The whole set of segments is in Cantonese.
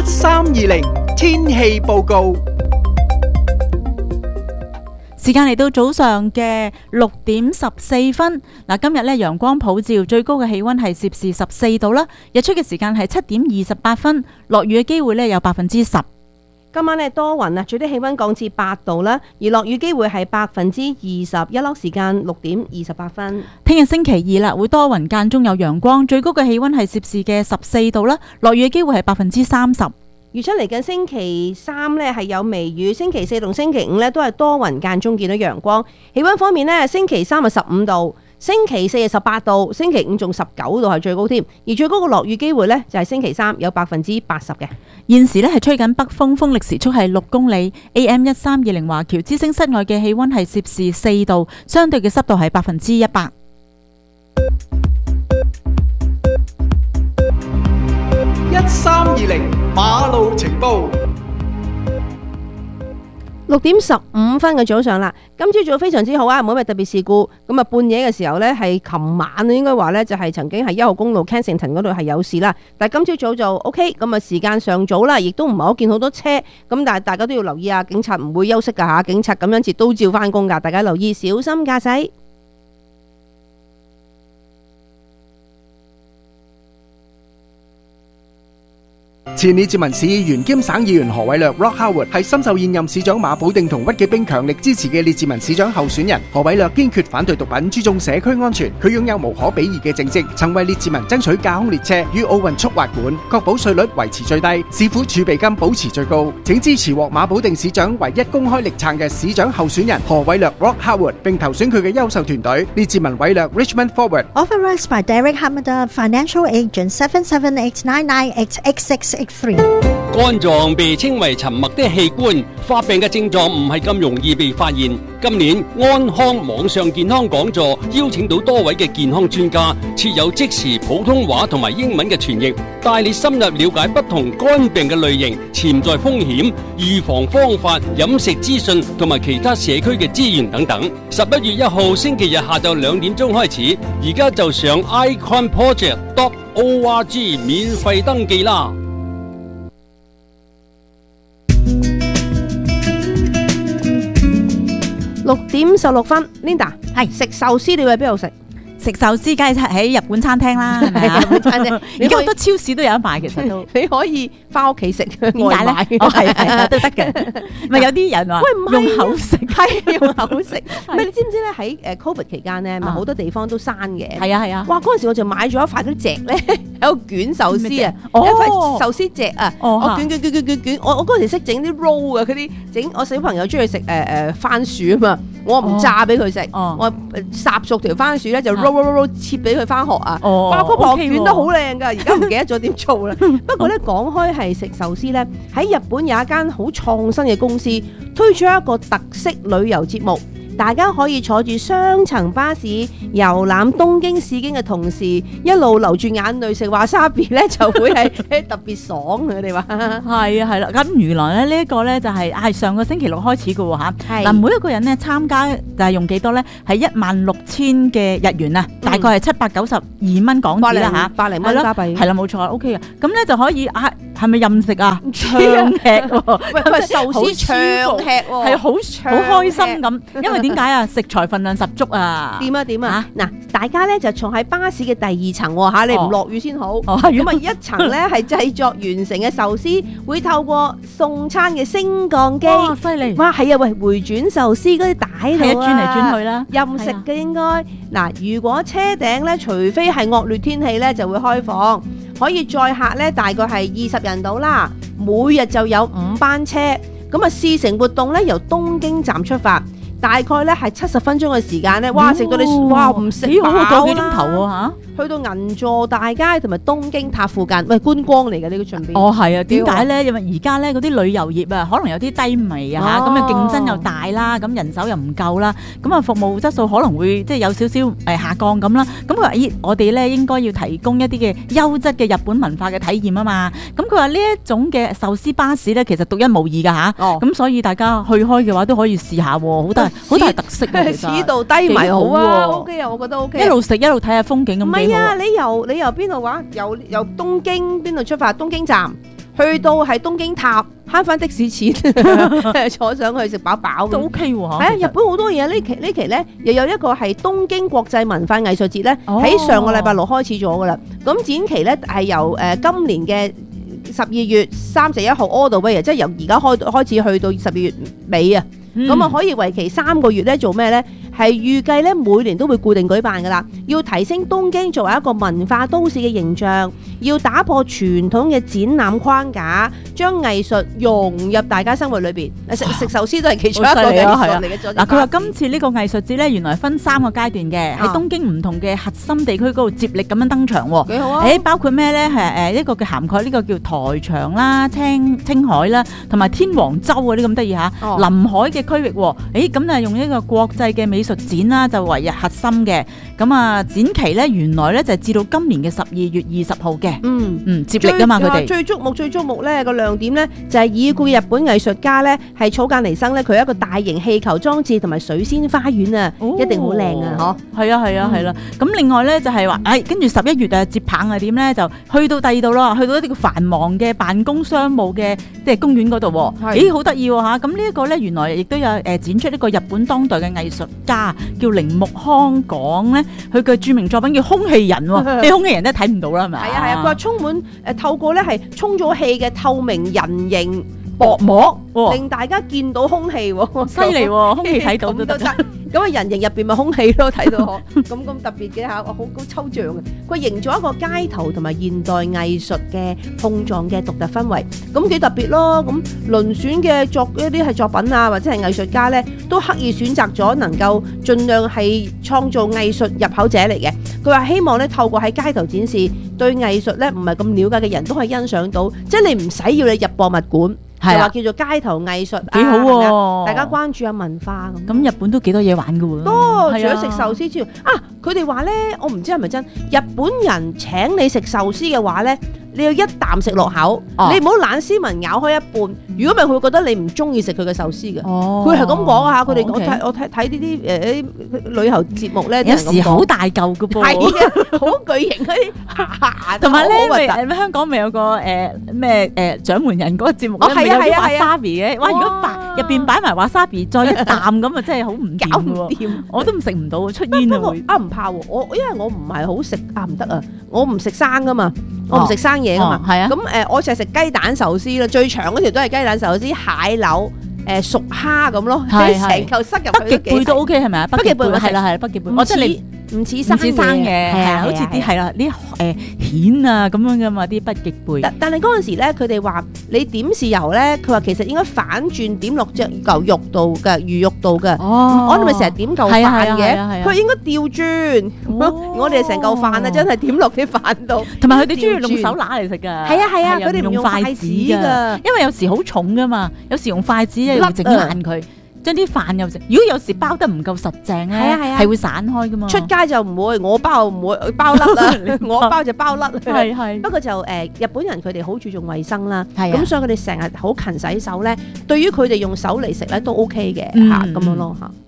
1320天氣報告。 時間嚟到早上嘅6:14分。嗱，今日咧陽光普照，最高嘅氣溫係攝氏14度啦。日出嘅時間係7:28分，落雨嘅機會咧有10%。 今晚咧多雲啊，最低氣溫降至8度啦，而落雨機會係20%，日落時間6:28分。 聽日星期二啦，會多雲間中有陽光，最高嘅氣溫係攝氏嘅14度啦，落雨嘅機會係30%。 預測嚟緊星期三咧係有微雨，星期四同星期五咧都係多雲間中見到陽光。氣溫方面咧，星期三係15度，星期四係18度，星期五仲19度係最高添。而最高嘅落雨機會咧就係星期三有80%嘅。 現時咧係吹緊北風，風力時速係6公里。AM 1320華僑之聲室外嘅氣溫係攝氏4度，相對嘅濕度係100%。 1320馬路情報。 6:15分嘅早上啦，今朝早非常之好啊，冇咩特別事故。咁啊，半夜嘅時候呢，係琴晚應該話呢，就係曾經係1號公路 Kensington 嗰度係有事啦。但係今朝早就 OK，咁啊時間尚早啦，亦都唔係好見好多車。咁但係大家都要留意啊，警察唔會休息噶吓，警察咁樣節都照翻工噶，大家留意小心駕駛。 前列治文市議員兼省議員何偉略 Rock Howard 係深受現任市長馬寶定同屈紀冰強力支持嘅列治文市長候選人。何偉略堅決反對毒品，注重社區安全。佢擁有無可比擬嘅政績，曾為列治文爭取架空列車與奧運速滑館，確保稅率維持最低，市府儲備金保持最高。請支持獲馬寶定市長唯一公開力撐嘅市長候選人何偉略 Rock Howard，並投選佢嘅優秀團隊列治文偉略 Richmond Forward。 Authorized by Derek Hamada, Financial Agent 778998863。 肝臟被稱為沉默的器官，發病嘅症狀唔係咁容易被發現。今年安康網上健康講座邀請到多位嘅健康專家，設有即時普通話同埋英文嘅傳譯，帶你深入了解不同肝病嘅類型、潛在風險、預防方法、飲食資訊同埋其他社區嘅資源等等。11月1號星期日下晝2點鐘開始，而家就上 iconproject.org 免費登記啦。 6:16分 ，Linda 係食壽司，你會喺邊度食？ 食壽司梗係喺日本餐廳啦，係咪啊？ 日本餐廳， 而家好多超市都有得賣，其實都你可以翻屋企食，點解咧？哦，係都得嘅。咪有啲人話， 喂唔係用口食， 係用口食。唔係你知唔知咧？喺Covid 期間咧，咪好多地方都閂嘅。 係啊係啊。 哇！嗰陣時我就買咗一塊嗰隻咧，喺度捲壽司啊，一哦塊壽司隻啊， 哦我捲。我嗰陣時識整啲 roll 啊，嗰啲整我小朋友中意食番薯啊嘛，我唔炸俾佢食，我烚熟條番薯咧就 roll 切俾佢翻學啊。哇！嗰盤捲得好靚㗎，而家唔記得咗點做啦。不過咧講開係食壽司咧，喺日本有一間好創新嘅公司推出一個特色旅遊節目。大家可以坐住雙層巴士遊覽東京市經嘅同時，一路流住眼淚食華沙比咧，就會係特別爽。佢哋話係啊係啦，咁原來咧呢一個咧就係上個星期六開始嘅喎嚇。 係嗱，每一個人咧參加就係用幾多咧？係16,000嘅日元啊，大概係792蚊港紙啦嚇， 百零蚊加幣。 係啦冇錯 ，OK 嘅。咁咧就可以係咪任食啊？長吃喎， 喂，壽司長吃喎， 係好開心咁，因為點解啊？食材份量十足啊！ 點啊？嗱，大家咧就坐喺巴士嘅第二層嚇，你唔落雨先好。咁啊，一層咧係製作完成嘅壽司，會透過送餐嘅升降機， 哇，犀利！ 哇，係啊，喂，回轉壽司嗰啲帶度係啊，轉嚟轉去啦， 任食嘅應該。嗱，如果車頂咧，除非係惡劣天氣咧，就會開放，可以載客咧，大概係20人到啦，每日就有5班車。咁啊，試乘活動咧由東京站出發。大概咧係70分鐘嘅時間咧，哇！食到你哇唔食飽啦， 個幾鐘頭喎嚇。 去到銀座大街同埋東京塔附近，喂，觀光嚟嘅呢個順便。 哦，係啊，點解咧？因為而家咧嗰啲旅遊業啊，可能有啲低迷啊嚇，咁啊競爭又大啦，咁人手又唔夠啦，咁啊服務質素可能會即係有少少下降咁啦。咁佢話：咦，我哋咧應該要提供一啲嘅優質嘅日本文化嘅體驗啊嘛。咁佢話呢一種嘅壽司巴士咧，其實獨一無二㗎嚇。咁所以大家去開嘅話都可以試下喎，好大特色喎。 市道低迷好啊 ，OK 啊，我覺得 OK。 一路食一路睇下風景咁幾好。 唔係啊，你由邊度話？由東京邊度出發？東京站去去到係東京塔慳翻的士錢，坐上去食飽飽都 OK 喎。 係啊，日本好多嘢。呢期咧又有一個係東京國際文化藝術節咧，喺上個禮拜六開始咗噶啦。咁展期咧係由今年嘅12月31號 all the way， 即係由而家開始去到12月尾啊。咁可以為期3個月咧做咩咧？係預計咧每年都會固定舉辦噶啦，要提升東京作為一個文化都市嘅形象，要打破傳統嘅展覽框架，將藝術融入大家生活裏邊。食壽司都係其中一個藝術嚟嘅。 嗱，佢話今次呢個藝術節咧，原來分3個階段嘅，喺東京唔同嘅核心地區嗰度接力咁樣登場喎。 幾好啊！ 包括咩咧？係一個嘅涵蓋呢個叫台場啦、青海啦，同埋天皇洲嗰啲咁得意嚇，臨海嘅區域喎。咁啊用一個國際嘅美術展啦，就為核心嘅。咁啊展期咧，原來咧就係至到今年嘅12月20號嘅。接力啊嘛，佢哋最矚目咧個亮點咧就係已故日本藝術家咧係草間彌生咧，佢有一個大型氣球裝置同埋水仙花園啊，一定好靚啊！嗬，係啦。咁另外咧就係話，跟住11月啊接棒係點咧，就去到第二度咯，去到一啲繁忙嘅辦公商務嘅即係公園嗰度。好得意喎嚇！咁呢一個咧原來亦都有展出呢個日本當代嘅藝術家叫鈴木康港咧，佢嘅著名作品叫空氣人喎。空氣人都睇唔到啦，係咪？ 係啊，佢話充滿透過咧係充咗氣嘅透明人形薄膜，令大家見到空氣喎， 犀利喎！空氣睇到都得。 咁啊，人形入邊咪空氣咯，睇到咁特別嘅嚇，好抽象嘅。佢營造一個街頭同埋現代藝術嘅碰撞嘅獨特氛圍，咁幾特別咯。咁遴選嘅一啲係作品啊，或者係藝術家咧，都刻意選擇咗能夠盡量係創造藝術入口者嚟嘅。佢話希望咧透過喺街頭展示，對藝術咧唔係咁了解嘅人都可以欣賞到，即係你唔使要你入博物館。係話叫做街頭藝術， 幾好喎！ 大家關注下文化咁。日本都幾多嘢玩㗎喎。 多，除咗食壽司之外，佢哋話咧，我唔知係咪真。日本人請你食壽司嘅話咧，你要一啖食落口，你唔好懶斯文咬開一半。如果唔係，佢會覺得你唔中意食佢嘅壽司嘅。佢係咁講嚇，佢哋我睇呢啲旅遊節目咧， 有時好大嚿嘅噃， 係嘅，好巨型嗰啲。同埋咧，香港咪有個咩掌門人嗰個節目咧，有啲 wasabi 嘅。哇！如果入邊擺埋 wasabi，再一啖咁啊，真係好唔搞唔掂。我都食唔到，出煙啊會。 唔怕喎，因為我唔係好食唔得啊，我唔食生噶嘛。我唔食生嘢噶嘛， 係啊。 咁我就係食雞蛋壽司啦，最長嗰條都係雞蛋壽司、蟹柳、熟蝦咁咯，成嚿塞入去。 北極貝都 OK 係咪啊？北極貝係啦，北極貝。我即係唔似生嘅，係好似啲係啦，啲蜆啊咁樣噶嘛，啲北極貝。 但係嗰陣時咧，佢哋話你點豉油咧，佢話其實應該反轉點落隻嚿肉度嘅魚肉度嘅。我哋咪成日點嚿飯嘅，佢應該調轉。我哋成嚿飯啊，真係點落啲飯度。同埋佢哋中意用手拿嚟食㗎。係啊，佢哋唔用筷子㗎， 因為有時好重㗎嘛，有時用筷子咧要整爛佢。將啲飯又食，如果有時包得唔夠實淨咧，係會散開噶嘛。出街就唔會，我包唔會包甩啦，我包就包甩。係。不過就日本人佢哋好注重衛生啦，咁所以佢哋成日好勤洗手咧。對於佢哋用手嚟食咧都 OK 嘅嚇，咁樣咯嚇。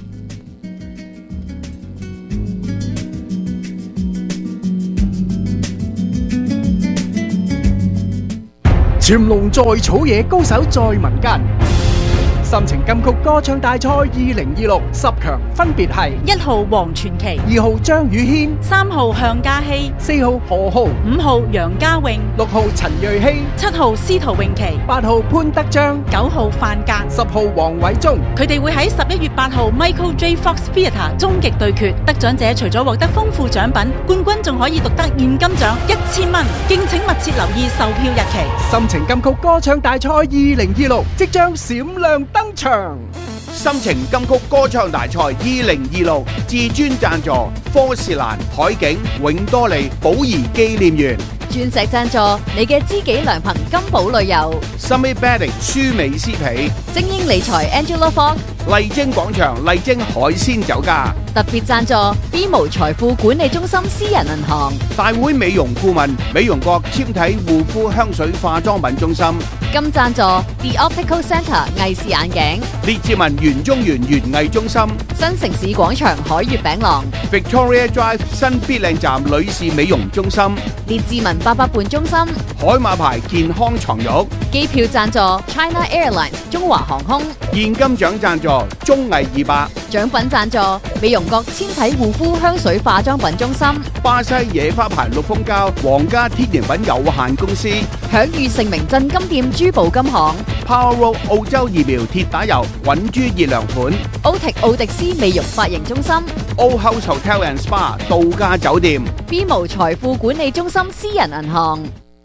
潛龍在草野，高手在民間。心情金曲歌唱大賽2026 10強分別係 1號黃傳奇、 2號張宇軒、 3號向嘉熙、 4號何浩、 5號楊家穎、 6號陳瑞希、 7號司徒詠琪、 8號潘德章、 9號范格、 10號黃偉忠。 佢哋會喺11月8號 Michael J. Fox Theatre 終極對決，得獎者除咗獲得豐富獎品，冠軍仲可以獨得現金獎1000蚊。敬請密切留意售票日期。 心情金曲歌唱大賽2026即將閃亮登場。 心情金曲歌唱大賽2026至尊贊助科士蘭、海景、永多利、寶儀紀念園。 鑽石贊助你嘅知己良朋金寶旅遊。 Summit Bedding 舒美斯皮。 精英理財 Angela Fong。 麗晶廣場麗晶海鮮酒家。 特別贊助 B 無財富管理中心私人銀行。 大會美容顧問美容國纖體護膚香水化妝品中心。 金贊助 The Optical Centre 藝視眼鏡， 列治文園中園園藝中心、 新城市廣場海悅餅廊， Victoria Drive 新必靚站女士美容中心、 列治文88伴中心， 海馬牌健康床褥、 機票贊助 China Airlines 中華航空， 現金獎贊助綜藝200、 獎品贊助美容閣纖體護膚香水化妝品中心， 巴西野花牌綠蜂膠皇家天然品有限公司、 享譽盛名鎮金店珠寶金行， Power Road 澳洲疫苗鐵打油穩珠熱涼款、 奧迪斯美容髮型中心， Old House Hotel and Spa 度假酒店。 BMO 財富管理中心私人銀行。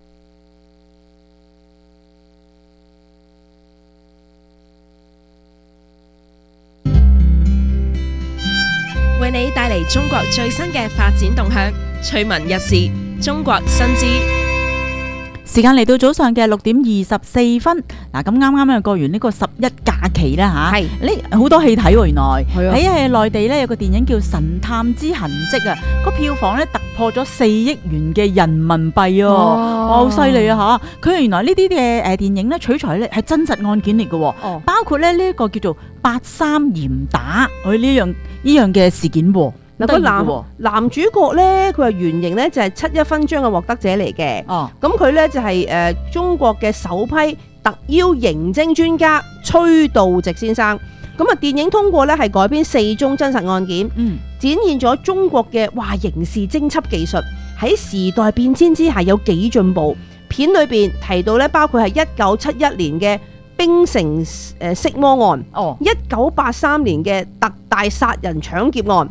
為你帶嚟中國最新嘅發展動向，趣聞日事，中國新知。 時間嚟到早上嘅6:24。嗱，咁啱啱又過完呢個11假期啦嚇， 係呢好多戲睇喎，原來係啊喺內地咧有個電影叫《神探之痕跡》啊，個票房咧突破咗4億元嘅人民幣啊，哇好犀利啊嚇！佢原來呢啲嘅電影咧取材咧係真實案件嚟嘅喎，包括咧呢一個叫做8·3嚴打佢呢樣嘅事件喎。 嗱，個男主角咧，佢係原型咧就係7·1勳章嘅獲得者嚟嘅。咁佢咧就係中國嘅首批特邀刑偵專家崔道直先生。咁啊，電影通過咧係改編4宗真實案件，展現咗中國嘅刑事偵緝技術喺時代變遷之下有幾進步。片裏邊提到咧，包括係1971年嘅冰城色魔案，1983年嘅特大殺人搶劫案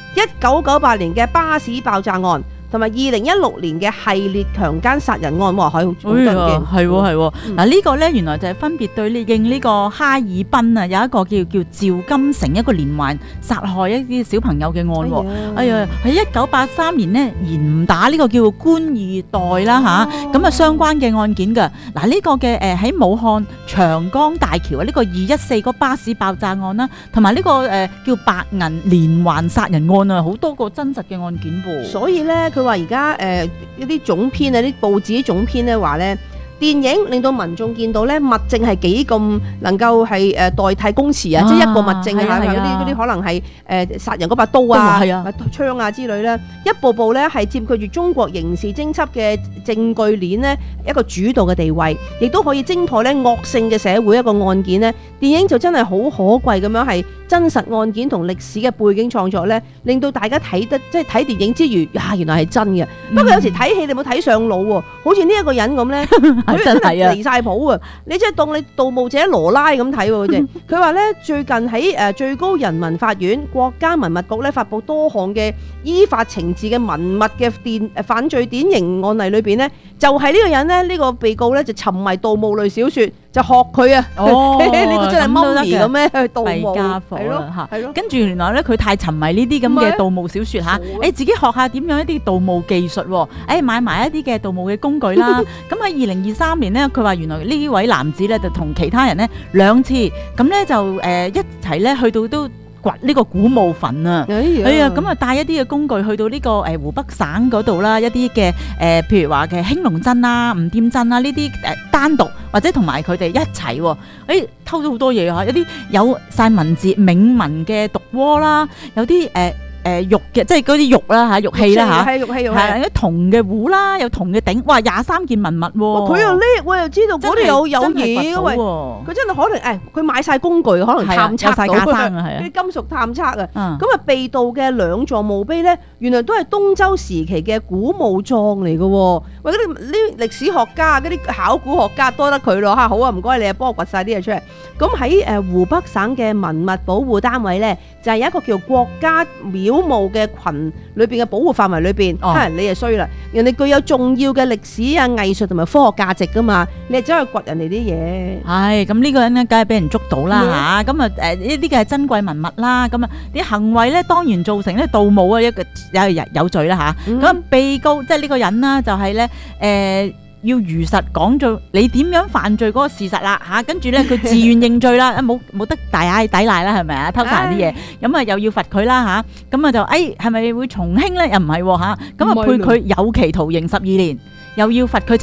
，1998年嘅巴士爆炸案，同埋2016年嘅系列強姦殺人案，哇，好得人驚。係喎。 嗱，呢個咧原來就係分別對應呢個哈爾濱啊，有一個叫趙金城一個連環殺害一啲小朋友嘅案喎。哎呀，喺1983年呢，嚴打呢個叫官二代啦嚇，咁啊相關嘅案件㗎。嗱，呢個嘅喺武漢長江大橋啊，呢個214個巴士爆炸案啦，同埋呢個叫白銀連環殺人案啊，好多個真實嘅案件噃。 所以咧，佢話而家一啲總編啊，啲報紙啲總編咧話咧，電影令到民眾見到咧物證係幾咁能夠係代替供詞啊，即係一個物證啊，嗰啲可能係殺人嗰把刀啊、槍啊之類咧，一步步咧係佔據住中國刑事偵緝嘅證據鏈呢一個主導嘅地位，亦都可以偵破咧惡性嘅社會一個案件呢。電影就真係好可貴咁樣係真實案件同歷史嘅背景創作咧，令到大家睇得即係睇電影之餘，原來係真嘅。不過有時睇戲你冇睇上腦喎，好似呢一個人咁咧，佢真係離晒譜啊！你真係當你盜墓者羅拉咁睇喎，佢話咧最近喺最高人民法院、國家文物局咧發布多項嘅依法懲治嘅文物嘅犯罪典型案例裏邊呢，就係呢個人咧，呢個被告咧就沉迷盜墓類小説，就學佢啊！呢個真係媽咪咁咩去盜墓？係咯嚇，跟住原來咧佢太沉迷呢啲咁嘅盜墓小説嚇，自己學下點樣一啲盜墓技術喎，買埋一啲嘅盜墓嘅工具啦。咁喺2023年呢，佢話原來呢位男子咧就同其他人呢2次，咁咧就一齊咧去到都掘呢個古墓墳啊！咁啊帶一啲嘅工具去到呢個湖北省嗰度啦，一啲嘅譬如話嘅興隆鎮啊、吳店鎮啊呢啲單獨或者同埋佢哋一齊喎，偷咗好多嘢嚇，一啲有晒文字銘文嘅毒鍋啦，有啲玉嘅，即係嗰啲玉啦嚇，玉器啦嚇，係有銅嘅壺啦，有銅嘅鼎，哇23件文物喎。佢又叻，我又知道嗰度有嘢，因為佢真係可能佢買晒工具，可能探測到啲金屬探測啊。咁啊被盜嘅2座墓碑咧，原來都係東周時期嘅古墓葬嚟嘅喎。喂，嗰啲歷史學家、嗰啲考古學家多得佢咯嚇，好啊，唔該你啊，幫我掘晒啲嘢出嚟。咁喺湖北省嘅文物保護單位咧，就係有一個叫國家廟墓嘅群裏邊嘅保護範圍裏邊，你就衰啦！人哋具有重要嘅歷史啊、藝術同埋科學價值噶嘛，你係走去掘人哋啲嘢。係咁呢個人咧，梗係俾人捉到啦嚇！咁啊呢啲嘅係珍貴文物啦，咁啊啲行為咧當然造成咧盜墓啊一個有罪啦嚇。咁被告即係呢個人啦，就係咧要如實講做你點樣犯罪嗰個事實啦嚇，跟住咧佢自願認罪啦，冇得大嗌抵賴啦，係咪啊？偷晒人啲嘢，咁啊又要罰佢啦嚇，咁啊就係咪會從輕咧？又唔係嚇，咁啊判佢有期徒刑12年，又要罰佢錢。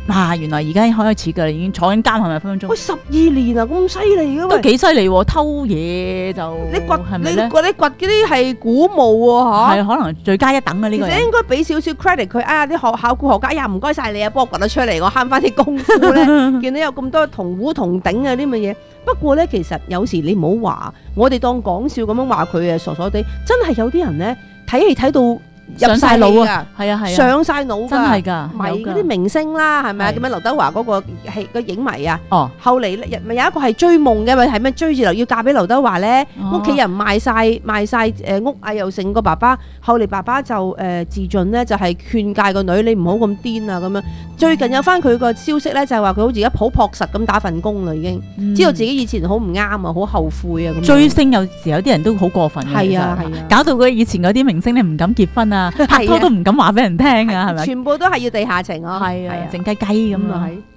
原來而家開始㗎啦，已經坐緊監係咪分分鐘？ 喂，12年啊，咁犀利嘅都幾犀利喎！偷嘢就你掘係咪咧？ 你掘嗰啲係古墓喎， 係可能罪加一等啊！呢個其實應該俾少少 credit 佢啊！啲考古學家呀，唔該晒你啊，幫我掘得出嚟，我慳翻啲功夫咧。見到有咁多銅壺銅鼎啊啲乜嘢，不過咧其實有時你唔好話，我哋當講笑咁樣話佢傻傻地，真係有啲人咧睇戲睇到。入晒腦啊！ 係啊， 上晒腦㗎， 真係㗎， 迷嗰啲明星啦，係咪啊？咁樣劉德華嗰個戲個影迷啊，後嚟咪有一個係追夢嘅，咪係咩追住要嫁俾劉德華咧？屋企人賣晒屋啊，又成個爸爸，後嚟爸爸就自盡咧，就係勸誡個女你唔好咁癲啊咁樣。最近有翻佢個消息咧，就係話佢好似而家好樸實咁打份工啦，已經知道自己以前好唔啱啊，好後悔啊咁。追星有時有啲人都好過分嘅， 係啊， 搞到佢以前嗰啲明星你唔敢結婚啊，拍拖都唔敢話俾人聽啊，係咪？ 全部都係要地下情啊， 係啊，靜雞雞咁啊。